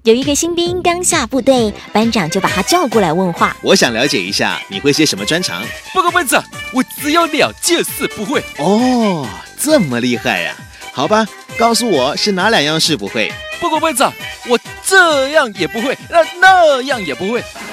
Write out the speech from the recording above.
有一个新兵刚下部队，班长就把他叫过来问话。 我想了解一下，你会些什么专长？ 报告班长，我只有2件事不会。 哦，这么厉害呀！好吧，告诉我是哪2样事不会？ 报告班长，我这样也不会，那样也不会。